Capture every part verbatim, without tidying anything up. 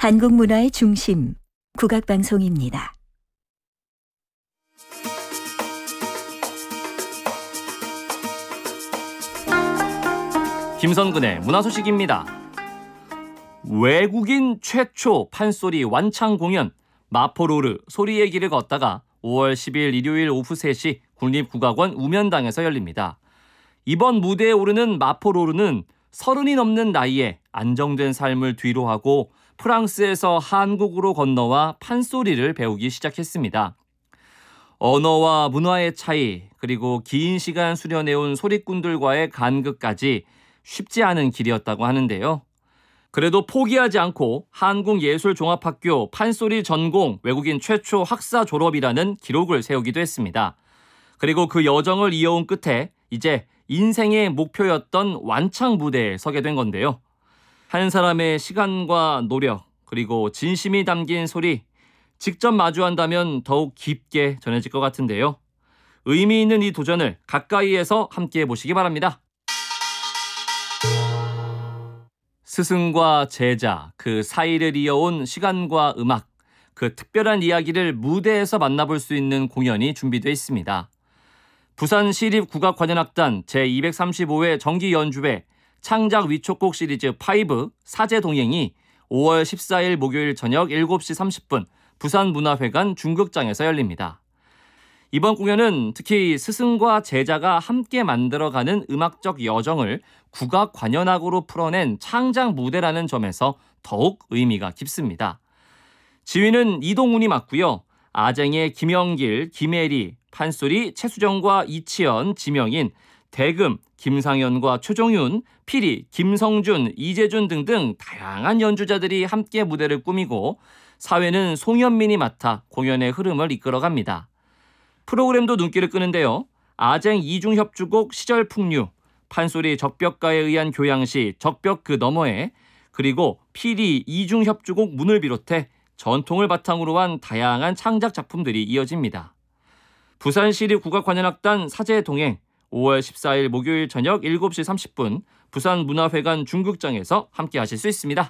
한국 문화의 중심, 국악방송입니다. 김선근의 문화소식입니다. 외국인 최초 판소리 완창 공연 마포로르 소리의 길을 걷다가 오월 십일 일요일 오후 세 시 국립국악원 우면당에서 열립니다. 이번 무대에 오르는 마포로르는 서른이 넘는 나이에 안정된 삶을 뒤로하고 프랑스에서 한국으로 건너와 판소리를 배우기 시작했습니다. 언어와 문화의 차이, 그리고 긴 시간 수련해온 소리꾼들과의 간극까지 쉽지 않은 길이었다고 하는데요. 그래도 포기하지 않고 한국예술종합학교 판소리 전공 외국인 최초 학사 졸업이라는 기록을 세우기도 했습니다. 그리고 그 여정을 이어온 끝에 이제 인생의 목표였던 완창 무대에 서게 된 건데요. 한 사람의 시간과 노력, 그리고 진심이 담긴 소리, 직접 마주한다면 더욱 깊게 전해질 것 같은데요. 의미 있는 이 도전을 가까이에서 함께 해보시기 바랍니다. 스승과 제자, 그 사이를 이어온 시간과 음악, 그 특별한 이야기를 무대에서 만나볼 수 있는 공연이 준비되어 있습니다. 부산시립국악관현악단 제이백삼십오 회 정기연주회 창작 위촉곡 시리즈 오 사제동행이 오월 십사일 목요일 저녁 일곱 시 삼십 분 부산문화회관 중극장에서 열립니다. 이번 공연은 특히 스승과 제자가 함께 만들어가는 음악적 여정을 국악관현악으로 풀어낸 창작 무대라는 점에서 더욱 의미가 깊습니다. 지휘는 이동훈이 맡고요. 아쟁의 김영길, 김혜리, 판소리 최수정과 이치연, 지명인, 대금, 김상현과 최종윤, 피리, 김성준, 이재준 등등 다양한 연주자들이 함께 무대를 꾸미고 사회는 송현민이 맡아 공연의 흐름을 이끌어갑니다. 프로그램도 눈길을 끄는데요. 아쟁 이중협주곡 시절풍류, 판소리 적벽가에 의한 교양시 적벽 그 너머에, 그리고 피리 이중협주곡 문을 비롯해 전통을 바탕으로 한 다양한 창작 작품들이 이어집니다. 부산시립국악관현악단 사제동행 오월 십사일 목요일 저녁 일곱 시 삼십 분 부산문화회관 중극장에서 함께 하실 수 있습니다.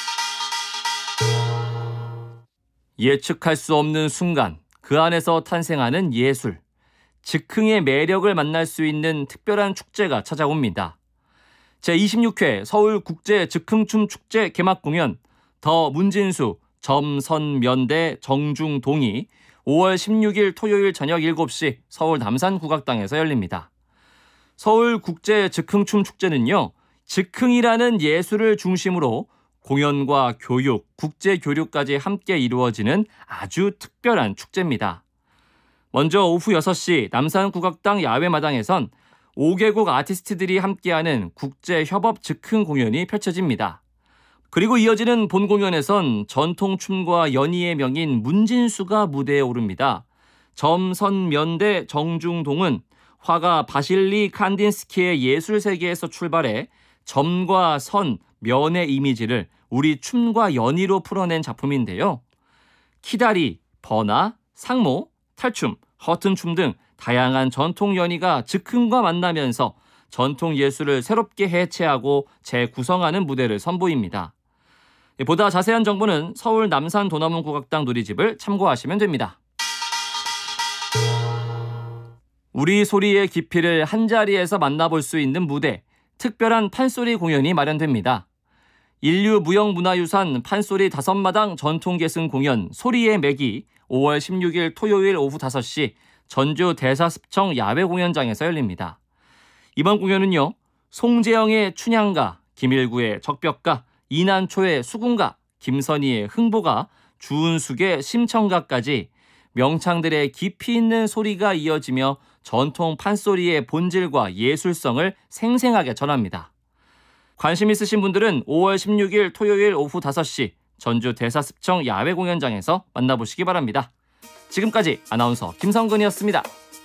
예측할 수 없는 순간, 그 안에서 탄생하는 예술, 즉흥의 매력을 만날 수 있는 특별한 축제가 찾아옵니다. 제이십육 회 서울국제즉흥춤축제 개막 공연 더 문진수 점선면대 정중동이 오월 십육일 토요일 저녁 일곱 시 서울 남산국악당에서 열립니다. 서울국제즉흥춤축제는요, 즉흥이라는 예술을 중심으로 공연과 교육, 국제교류까지 함께 이루어지는 아주 특별한 축제입니다. 먼저 오후 여섯 시 남산국악당 야외마당에선 오 개국 아티스트들이 함께하는 국제협업 즉흥 공연이 펼쳐집니다. 그리고 이어지는 본 공연에선 전통춤과 연희의 명인 문진수가 무대에 오릅니다. 점선면대 정중동은 화가 바실리 칸딘스키의 예술세계에서 출발해 점과 선, 면의 이미지를 우리 춤과 연희로 풀어낸 작품인데요. 키다리, 버나, 상모, 탈춤, 허튼춤 등 다양한 전통 연희가 즉흥과 만나면서 전통 예술을 새롭게 해체하고 재구성하는 무대를 선보입니다. 보다 자세한 정보는 서울 남산 도남문 국악당 누리집을 참고하시면 됩니다. 우리 소리의 깊이를 한자리에서 만나볼 수 있는 무대, 특별한 판소리 공연이 마련됩니다. 인류무형문화유산 판소리 다섯마당 전통계승 공연 소리의 맥이 오월 십육일 토요일 오후 다섯 시 전주 대사습청 야외공연장에서 열립니다. 이번 공연은요, 송재영의 춘향가, 김일구의 적벽가, 이난초의 수군가, 김선희의 흥보가, 주은숙의 심청가까지 명창들의 깊이 있는 소리가 이어지며 전통 판소리의 본질과 예술성을 생생하게 전합니다. 관심 있으신 분들은 오월 십육일 토요일 오후 다섯 시 전주 대사습청 야외공연장에서 만나보시기 바랍니다. 지금까지 아나운서 김성근이었습니다.